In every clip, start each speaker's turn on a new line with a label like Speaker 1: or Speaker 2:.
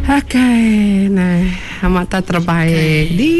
Speaker 1: Okay, nah, mata terbaik di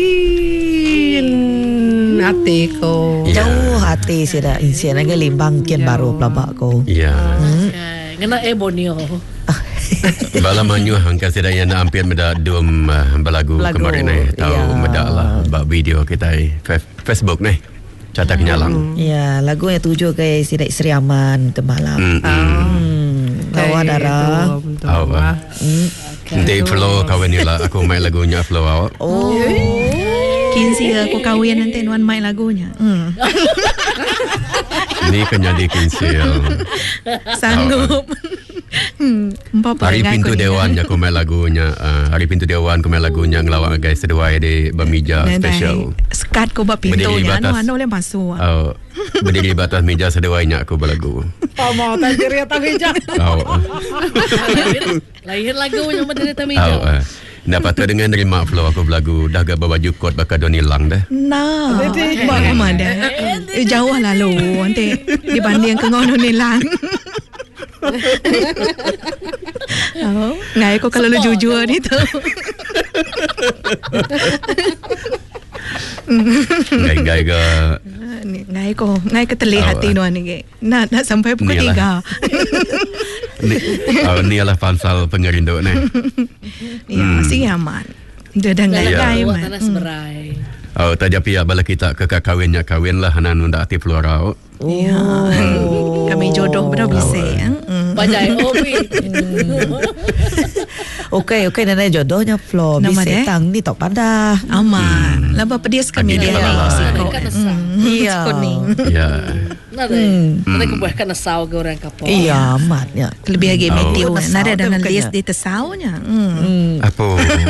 Speaker 1: hatiku.
Speaker 2: Jauh hati sida insia naga limbang kian baru pelabak ko.
Speaker 3: Ya.
Speaker 4: Ngena Borneo.
Speaker 3: Bala manyu hangka sida yang hampir meda dum balagu kemarin ni tahu meda lah bak video kita Facebook ni. Catak nyalang.
Speaker 2: Ya, lagu yang tujuh ke sida Sri Aman ke malam. Lawa darah.
Speaker 3: Awak. Nanti flow kawan ni lah. Aku main lagunya flow awak.
Speaker 2: Oh.
Speaker 5: Kinsi aku kahwin nanti Nuan main lagunya.
Speaker 3: Ni kena di kinsil.
Speaker 5: Sanggup.
Speaker 3: Hari Pintu Dewan aku main lagunya. Hari Pintu Dewan aku main lagunya ngelawak guys seduai di Bamija special.
Speaker 5: Sekat ko ba pintunya anu boleh masuk.
Speaker 3: Berdiri batas meja seduainya aku berlagu.
Speaker 4: Mau tadi atas meja. Lahir lagu yang berdiri atas meja.
Speaker 3: Dapat tu dengan nerima flow aku berlagu dah gak baju kot bakal don hilang dah.
Speaker 5: Nah, bagaimana dah? Jauh lalu nanti dibanding ke ngono hilang. Ngai ko kalau lu jujur itu.
Speaker 3: Gai ke
Speaker 5: ngai ke terlihat Nuan ni. Nak sampai pukul 3.
Speaker 3: Ni adalah pansal pengerindu ni.
Speaker 5: Ya, masih aman. Dia dah ngai man.
Speaker 4: Tanah seberai.
Speaker 3: Tadi pihak bala kita ke kawinnya kawin lah hanan unda aktif luar.
Speaker 5: Ya. Kami jodoh berapa bisa.
Speaker 4: Bajai obi.
Speaker 2: Okey, nana jodohnya Flo. Bisa tang ni tak pada.
Speaker 5: Aman. Laba pedias kami dia.
Speaker 2: Iya.
Speaker 3: Ya.
Speaker 4: Nada kebuahkan nasau ke orang kapal.
Speaker 2: Iya, amat ya.
Speaker 5: Lebih lagi metiu. Nada dalam list di tesaunya.
Speaker 3: Apa?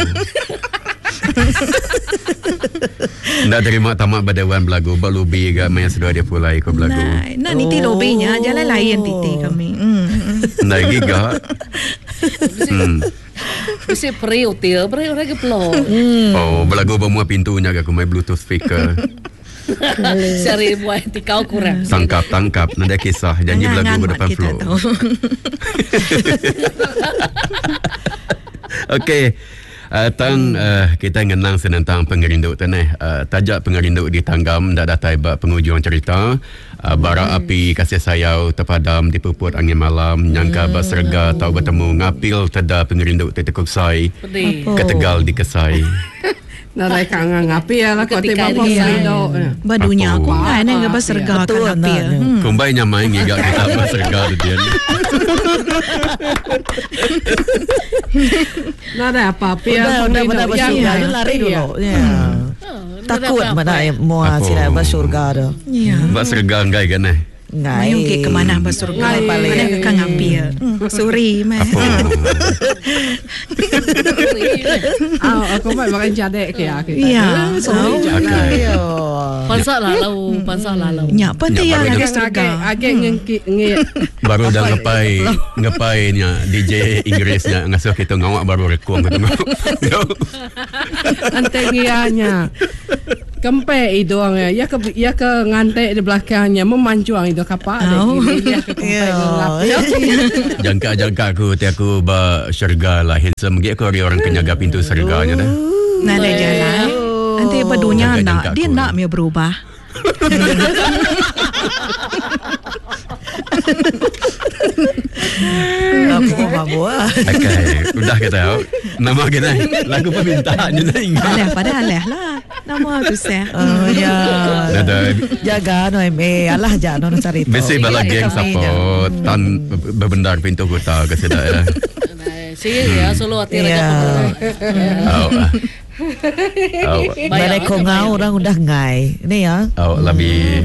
Speaker 3: Ndak terima tamak badawan belagu balubi ke main sedua dia pulai ko belagu.
Speaker 5: Nah niti lobinya jalan lain titi kami.
Speaker 3: Nah giga.
Speaker 4: Bisa peri util, peri orang ke pelo.
Speaker 3: Oh, belagu bawa pintunya ke main bluetooth speaker.
Speaker 4: Sari buat tikau kurang.
Speaker 3: Sangkap tangkap nada kisah janji belagu depan flow. Okey. Kita ngenang senentang pengerinduk tanah. Tajak pengerinduk di Tanggam dah datai penghujung cerita. Bara api kasih sayau terpadam di puput angin malam. Nyangka berserga tahu bertemu ngapil teda pengerinduk tetekuk sai. Ke Tegal dikesai.
Speaker 1: Narai kangen ngapi ya lah kau tiba pengerinduk.
Speaker 5: Badunya aku ngai neng berserga kan ngapi.
Speaker 3: Kumbainya main ngigak kita berserga tu dia.
Speaker 1: Nada apa-apa
Speaker 2: ya. Dah bersurga dia lari dulu. Takut mana mau sila bersurga tu.
Speaker 3: Berserga ngai kan eh.
Speaker 5: Mayung ke kemana bersurga paling ada ke ngapil. Suri mah.
Speaker 1: Aku mai makan jadek ke aku.
Speaker 5: Iya.
Speaker 4: Pansak lalau.
Speaker 5: Nya penting ya lagi surga.
Speaker 1: Agak ngengki.
Speaker 3: Baru dah ngepai nya DJ Inggrisnya ngasuh kita ngawak baru rekong ketemu.
Speaker 1: Antengianya. Kempe itu orangnya. Ya ke ngantek di belakangnya memancuang itu kapak. Dia ke kempe ngap.
Speaker 3: Jangka aku tiaku ba syurga lah handsome ge aku orang penjaga pintu syurganya dah.
Speaker 5: Nah ada jalan. Nanti badunya nak dia nak dia berubah.
Speaker 2: Aku mabu.
Speaker 3: Okay, udah kita nama kita lagu permintaannya dah ingat.
Speaker 5: Padahal lah. Nama tu saya.
Speaker 2: Ya. Jaga no alah jangan cari tahu.
Speaker 3: Besi bala geng support tan berbendar pintu kota ke sedaya.
Speaker 4: Sige ya solo hati raja.
Speaker 2: Bare ko ngau orang udah ngai. Ini ya.
Speaker 3: Lebih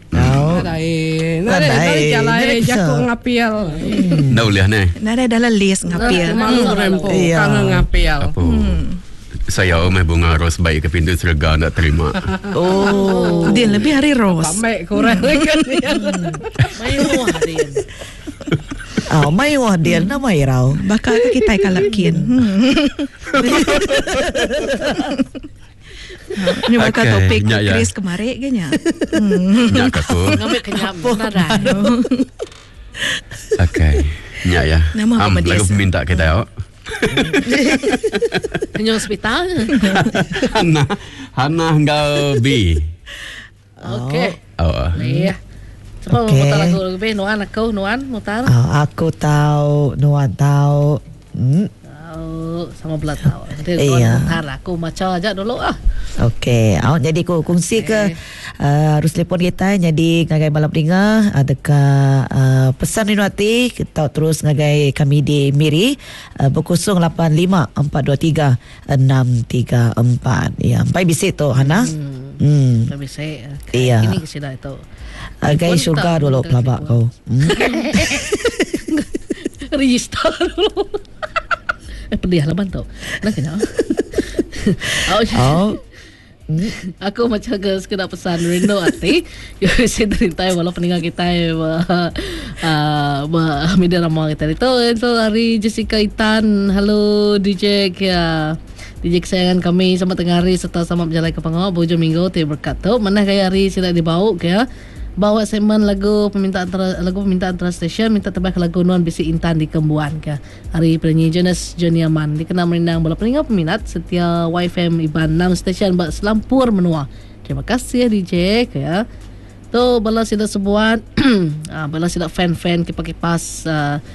Speaker 1: Nadai jalan jago ngapil.
Speaker 3: Dah uliah ni.
Speaker 5: Nadai dalam list ngapil.
Speaker 1: Kangen ngapil.
Speaker 3: Saya bunga ros baik ke pintu syurga nak terima.
Speaker 5: Oh, dia lebih hari ros.
Speaker 1: Sampai kurang kan dia.
Speaker 2: Mai wah dia nama irau.
Speaker 5: Bakal kita kalakin. Ini bakal topik Chris kemarin kayaknya.
Speaker 3: Nyak aku.
Speaker 4: Ngambil kenyam nada.
Speaker 3: Okay. Nyak ya.
Speaker 5: Nama apa dia?
Speaker 3: Lagu minta kita
Speaker 4: Hanya hospital.
Speaker 3: Hana hingga B.
Speaker 4: Okey.
Speaker 3: Oh.
Speaker 4: Iya. Coba mutar lagu B. Nuan mutar.
Speaker 2: Aku tahu, Nuan tahu.
Speaker 4: Sama belah tahu. Jadi mutar aku macam aja dulu
Speaker 2: Okey, jadi aku kongsi ke harus telefon kita jadi ngagai malam ringa dekat pesan Rinuati kita terus ngagai kami di Miri berkosong 85 423 634 ya sampai bisik tu Hana
Speaker 4: sampai bisik
Speaker 2: iya
Speaker 4: ini kesida itu
Speaker 2: ngagai syurga dulu pelabak kau
Speaker 4: register dulu pedih laban tu nak kena aku macam ke sekedar pesan rindu hati saya terintai walau peninggal kita media ramah kita itu hari Jessica Itan halo DJ kia DJ kesayangan kami sama tengah hari serta sama berjalan ke Pangau Bojo Minggu tiap berkat tu mana kaya hari sila dibawa kia bawa segmen lagu permintaan antara stesen minta terbaik lagu Nuan Bisi Intan di Kembuan ke hari penyanyi jenis Johnny Aman dikenal merindang bola peninggal peminat setia YFM Iban 6 stesen buat selampur menua. Terima kasih DJ ya. Tu bala sida sebuan bala sida fan-fan kipas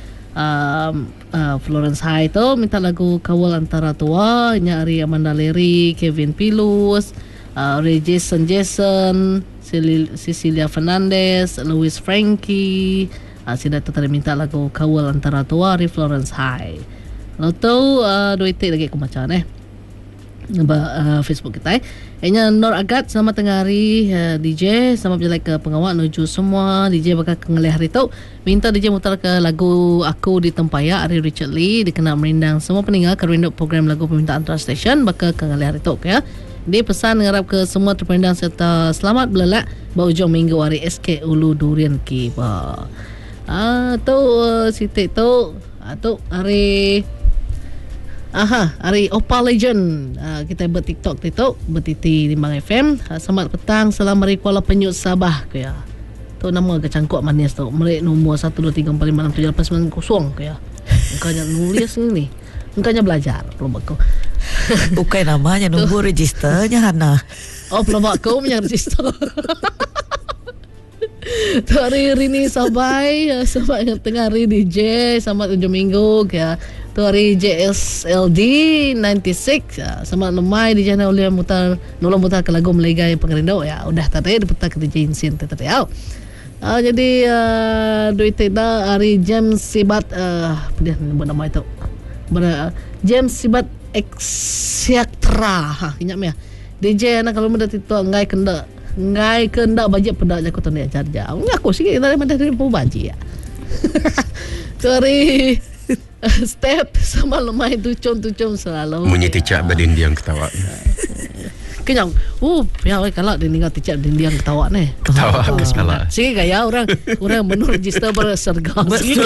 Speaker 4: Florence High tu minta lagu Kawal Antara Tua nya hari Amanda Leri, Kevin Pilus, Jason Cecilia Fernandez, Louis Frankie, sida tadi minta lagu Kawal Antara Tua di Florence High. Lalu tu dua itik lagi aku macam Facebook kita Enya Nur Agat selamat tengah hari DJ selamat berjalan ke pengawal menuju semua DJ bakal kengalih hari tu minta DJ mutar ke lagu Aku di Tempaya Ari Richard Lee dikenal merindang semua peninggal ke rindu program lagu permintaan antara stesen bakal kengalih hari tu ya. Dia pesan mengharap ke semua terpandang serta selamat belak berhujung minggu hari SK Ulu Durian Kiba. Tu sitik tu hari hari Opal Legend kita buat TikTok bertiti di Bang FM. Selamat petang salam dari Kuala Penyut Sabah kaya. Tu nama agak cangkuk manis tu. Mereka nombor 123456789 kaya. Engkaunya nulis ni. Engkaunya belajar pelabak kau.
Speaker 2: Bukan namanya nombor registernya Hana.
Speaker 4: Oh pelabak kau punya register. Tu hari Rini Sabai selamat tengah hari DJ selamat hujung minggu kaya. Tu hari JSLD 96 selamat lemai di jana oleh nolong mutar ke lagu Melegai Pengerindu ya udah tadi diputar ke DJ Insin tadi jadi duit tidak hari James Sibat dia sebut nama itu James Sibat Eksiaktra ingat ya DJ anak kalau muda itu ngai kenda bajak pedak aku tu ni ajar jauh ngaku sikit dari mana dari baji ya tu hari step sama lemai tucum selalu
Speaker 3: Munyi ticak berdindi yang ketawa
Speaker 4: kenyang ya kalau dia tinggal ticak dindi yang ketawa ni
Speaker 3: ketawa kesalah
Speaker 4: sikit gaya orang menurut register berserga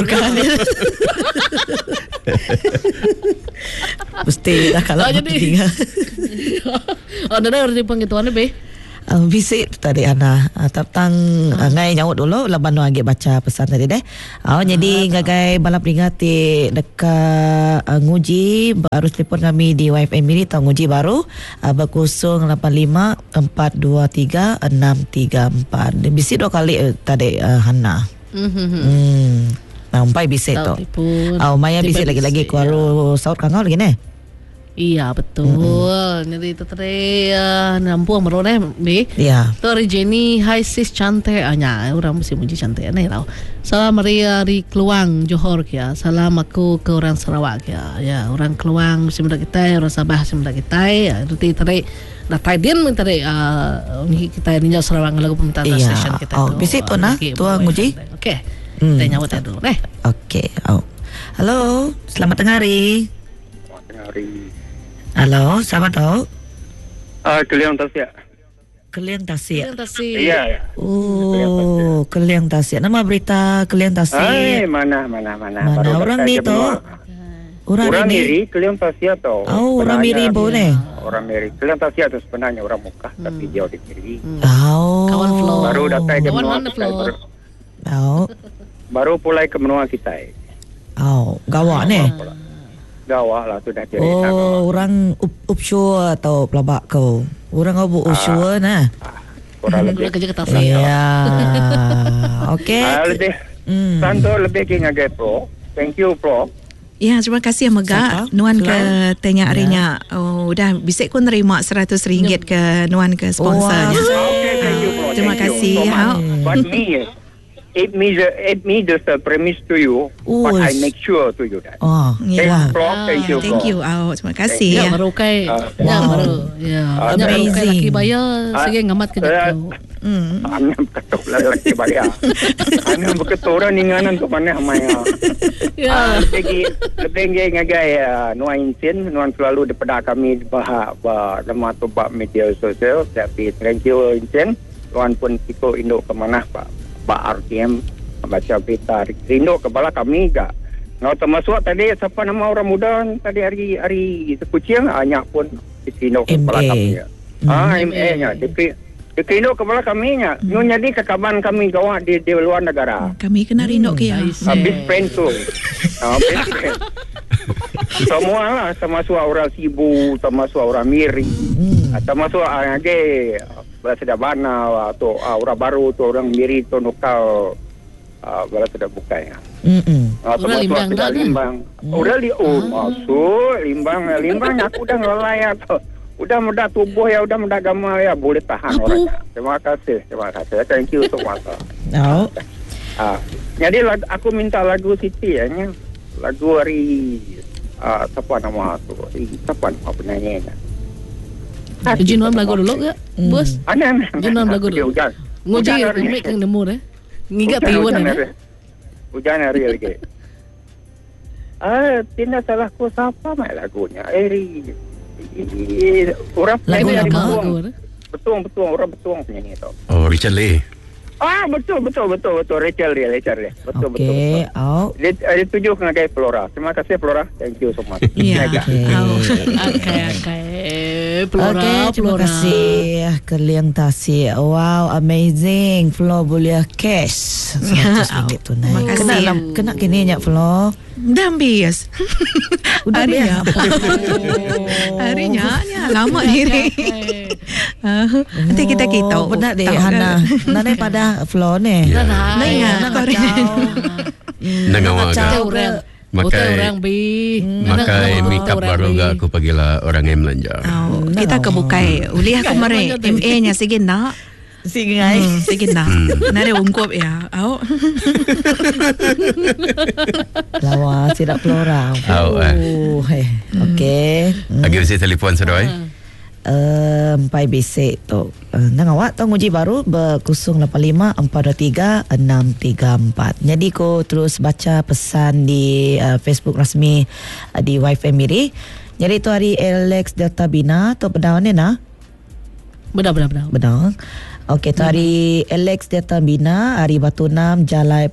Speaker 2: mesti lah kalau
Speaker 4: jadi ada orang pengetahuan ni be
Speaker 2: visit tadi Ana tentang ngai nyaut dulu laban lagi baca pesan tadi deh. Jadi ngagai balap ringati dekat nguji harus telefon kami di YFM ini tau nguji baru berkosong 85 423 634. Visit 2 kali tadi Hana. Nampai visit tu. Maya visit lagi-lagi kuaru saut kangau lagi ne.
Speaker 4: Iya betul. Jadi itu tadi nampung merone be.
Speaker 2: Iya.
Speaker 4: Tu hari Jenny hai sis cantik anya orang mesti muji cantik ni tau. Salam Maria dari Keluang Johor kia. Salam aku ke orang Sarawak kia. Ya orang Keluang mesti muda kita, orang Sabah mesti muda kita. Ya itu tadi dah tadian tadi kita ninja Sarawak lagu permintaan station kita tu.
Speaker 2: Visit tu nah tuan nguji.
Speaker 4: Okey. Kita nyawat dulu deh.
Speaker 2: Okey. Halo, selamat tengah hari.
Speaker 6: Tengah hari.
Speaker 2: Halo, selamat tahu.
Speaker 6: Keliang Tasya.
Speaker 2: Keliang Tasya.
Speaker 6: Iya.
Speaker 2: Oh, Keliang Tasya. Nama berita Keliang Tasya.
Speaker 6: Mana.
Speaker 2: Mana orang ni tu? Orang
Speaker 6: Miri, Keliang Tasya tu.
Speaker 2: Oh, orang Miri boleh.
Speaker 6: Orang Miri. Keliang Tasya tu sebenarnya orang Mekah tapi dia di Miri.
Speaker 2: Oh.
Speaker 4: Kawan Flo.
Speaker 6: Baru datang ke menua kita.
Speaker 2: Oh.
Speaker 6: Baru pulai ke menua kita.
Speaker 2: Oh, gawak ni.
Speaker 6: gawah lah tu dah cari.
Speaker 2: Orang upshore atau pelabak kau. Orang kau offshore nah.
Speaker 6: Kurang lebih.
Speaker 4: Kerja ketasan.
Speaker 2: Ya. Okey.
Speaker 6: Lebih. Santo lebih ke ngagai pro. Thank you pro.
Speaker 5: Ya, terima kasih Mega. Nuan ke tanya harinya. Dah bisik ku nerima RM100 ke Nuan ke sponsornya.
Speaker 6: Okay, thank you pro.
Speaker 5: Terima
Speaker 6: Thank
Speaker 5: kasih.
Speaker 6: you so much. But me just a premise to you, but I make sure to you that.
Speaker 5: Ya.
Speaker 6: Thank you,
Speaker 5: Thank you. Terima kasih.
Speaker 4: Ya, baru kai. Ya, baru. Ya. Amazing. Laki bayar, sige ngamat kerja kau.
Speaker 6: Anam ketuk lelaki bayar. Anam berketura ninganan tu mana amaya. Lebih ngagai nuan insin, nuan selalu daripada kami bahak lemah tu bak media sosial. Tapi thank you insin. Nuan pun ikut induk ke mana Pak RTM baca berita rindu kepala kami juga. Nah, termasuk tadi siapa nama orang muda tadi hari Sekucing banyak pun rindu kepala kami. MA nya rindu kepala kami nya. Nun jadi kekaban kami gawat di luar negara.
Speaker 5: Kami kena rindu ke ya.
Speaker 6: Big friend tu. Big friend. Semua lah, termasuk orang Sibu, termasuk orang Miri, termasuk lagi Belaseda Bana atau orang baru tu orang Miri tu nukal Belaseda Bukai.
Speaker 4: Orang Limbang dah
Speaker 6: Limbang. Orang masuk Limbang aku dah ngelai tu. Udah mudah tubuh ya, udah mudah agama ya, boleh tahan orangnya. Terima kasih. Thank you so much. Jadi aku minta lagu Siti ya, lagu hari siapa nama tu? Siapa nama penyanyinya?
Speaker 4: Izin Nuan lagu dulu ke? Bos? Izin Nuan lagu dulu. Ngoji remake yang nemu deh. Ngigat Taiwan deh.
Speaker 6: Hujan hari lagi. Tidak salahku siapa main lagunya. Orang
Speaker 4: lagu
Speaker 6: dari
Speaker 4: lama.
Speaker 6: Betul orang betul penyanyi tu.
Speaker 3: Oh, Richard Lee.
Speaker 6: Betul. Rachel dia. Betul. Dia tujuh ngagai Flora. Terima kasih Flora. Thank you so much.
Speaker 5: Ya.
Speaker 4: Okay. Flora.
Speaker 2: Terima kasih Keliang Tasik. Wow, amazing. Flo boleh cash RM100 tunai.
Speaker 5: Terima kasih.
Speaker 2: Kena kini nyak Flo.
Speaker 5: Dah habis.
Speaker 2: Udah
Speaker 5: harinya. Harinya lama diri. Nanti kita
Speaker 2: benar deh Hana. Nane pada Flo ni.
Speaker 5: Nengah
Speaker 3: Nengah Makai makeup baru gak aku pagilah orang yang belanja.
Speaker 5: Kita kebukai. Uli aku mari MA nya sige nak. Sige nak. Nare ungkop ya.
Speaker 2: Lawa sidak Flora. Okey.
Speaker 3: Lagi bisa telefon sedoi.
Speaker 2: Empai basic tu. Nang awak tu nguji baru ber-085 423 634. Jadi ko terus baca pesan di Facebook rasmi di Wi-Fi Miri. Jadi tu hari Alex Delta Bina tu benar ni nah. Benar. Okey, tu hari Alex Delta Bina, hari Batu Enam, Jalai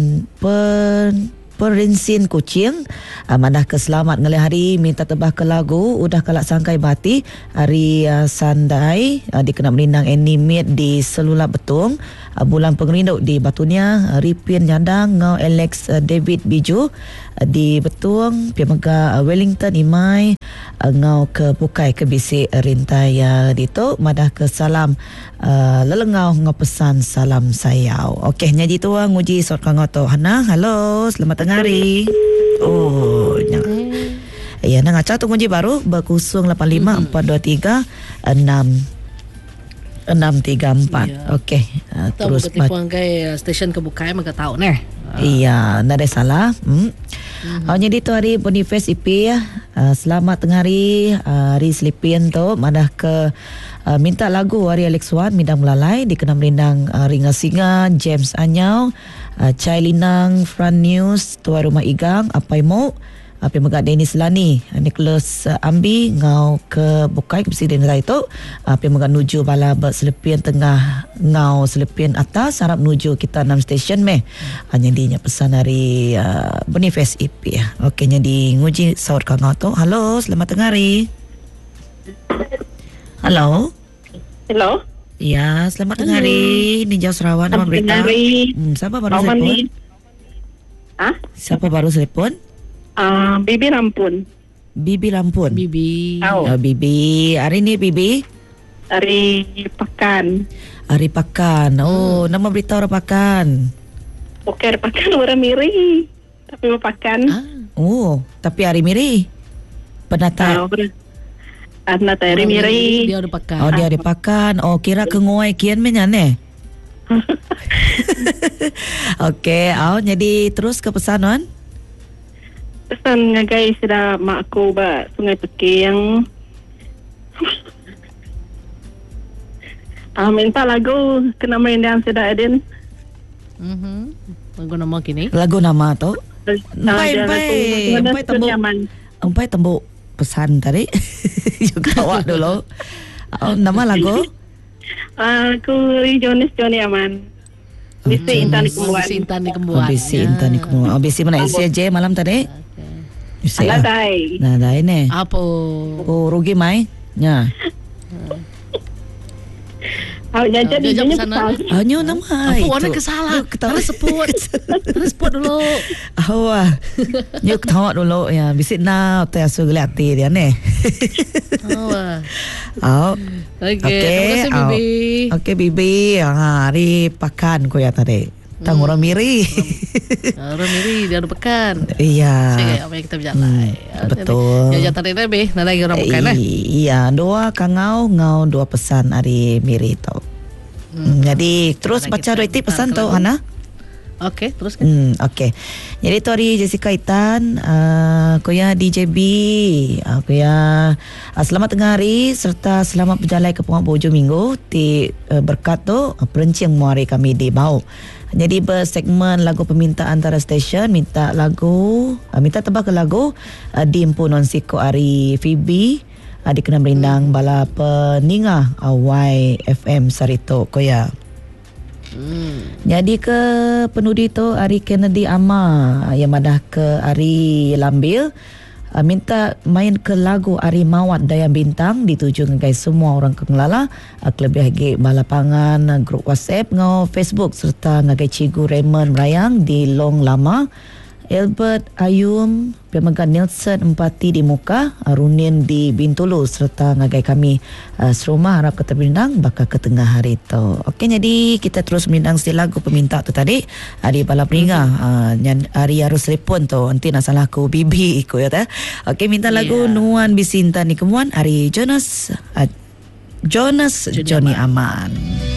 Speaker 2: Perinsin Kuching. Mandah ke selamat ngelih hari minta tebah ke lagu udah kalak sangkai bati hari Sandai dikena merindang animate di Selulap Betung bulan pengerinduk di Batunia Ripin Nyandang ngau Alex David Biju di Betung Piamaga Wellington Imai ngau ke Pukai ke Bisik Rintai dito madah ke salam lelengau ngau pesan salam sayau. Okey nyaji tu nguji sort kangau tu Hana. Halo, selamat tengah hari. Ya, nang aca tu kunci baru ber-085 423 634. Okey.
Speaker 4: Terus telefon ke stesen kebukai maka tahu neh.
Speaker 2: Iya, ndak ada salah. Jadi tu hari Boniface IP selamat tengah hari hari Selipin tu madah ke minta lagu hari Alex Wan Midang Melalai dikenal merindang Ringa Singa James Anyau Chai Linang Fran News Tuai Rumah Igang Apai Mo Api Megak Dennis Lani Nicholas Ambi ngau ke Bukai Presiden itu api Megak nuju bala berselepin tengah ngau selepin atas harap nuju kita 6 stesen meh hanya dinya pesan dari Boniface IP ya. Okey jadi nguji saur kang tu. Halo, selamat tengah hari. Halo. Ya, selamat tengah hari. Ninja Sarawak nama berita. Siapa baru telepon? Siapa baru telepon?
Speaker 7: Bibi Rampun.
Speaker 2: Bibi Lampun.
Speaker 4: Bibi.
Speaker 2: Bibi. Hari ni Bibi?
Speaker 7: Hari Pekan.
Speaker 2: Hari Pakan. Nama beritahu orang Pakan.
Speaker 7: Bukan Pekan orang Miri. Tapi Pekan.
Speaker 2: Tapi hari Miri. Pernah tak?
Speaker 7: Anak hari Miri.
Speaker 4: Dia ada pakan.
Speaker 2: Dia ada pakan. Kira kenguai kian menyan Okey, jadi terus ke pesanan.
Speaker 7: Pesan ngagai sudah mak aku ba Sungai Pekeh yang minta lagu kena merendam sudah Adin.
Speaker 4: Lagu nama kini.
Speaker 2: Lagu nama tu. Empai tembuk pesan tadi. Juga awak dulu. Nama lagu?
Speaker 7: Aku Johnny Aman. Bisi Intan di Kembuan.
Speaker 4: Bisi Intan di Kembuan.
Speaker 2: Bisi Intan di Kembuan. Bisi mana isi aja malam tadi?
Speaker 7: Nadai.
Speaker 2: Nadai ni.
Speaker 4: Apa?
Speaker 2: Rugi mai? Ya.
Speaker 7: Jadi
Speaker 4: sana.
Speaker 2: Hanya nama.
Speaker 4: Apa warna kesalah? Terus sebut dulu.
Speaker 2: Nyuk tahu dulu ya. Bisik na tu asu gelati dia ni.
Speaker 4: Okey.
Speaker 2: Okey Bibi. Hari Pakan ko ya tadi. Tang orang Miri.
Speaker 4: Orang Miri dia ada pekan.
Speaker 2: Iya.
Speaker 4: Saya apa yang kita berjalan.
Speaker 2: Betul.
Speaker 4: Ya jatuh tadi lebih. Nak lagi orang pekan
Speaker 2: Iya, dua kangau dua pesan hari Miri tau. Jadi terus baca dua itu pesan tau Ana.
Speaker 4: Okey, terus kan.
Speaker 2: Okey. Jadi tu hari Jessica Itan, kuya DJB, kuya selamat tengah hari serta selamat berjalan ke Bojo Minggu ti berkat tu perencing muari kami di Bau. Jadi bersegmen lagu permintaan antara stesen minta tebak ke lagu di Empunon Siko Ari Phoebe dikenal berindang bala peningah YFM Sarito koya. Jadi ke penudi tu Ari Kennedy Ama yang madah ke Ari Lambil minta main ke lagu Ari Mawat Dayang Bintang dituju ngai semua orang Kengelala kelebih lagi balapangan grup WhatsApp ngau Facebook serta ngai Cigu Raymond Merayang di Long Lama Albert Ayum Pemegang Nelson Empati di Muka Runin di Bintulu serta ngagai kami serumah harap kata berindang bakal ke tengah hari tu. Okey, jadi kita terus berindang si lagu peminta tu tadi Ari Balap Ringa Ari harus telefon tu nanti nak salah aku Bibi ikut ya tak. Okey, minta lagu Nuan Bisinta ni Kemuan Ari Jonas Johnny Aman.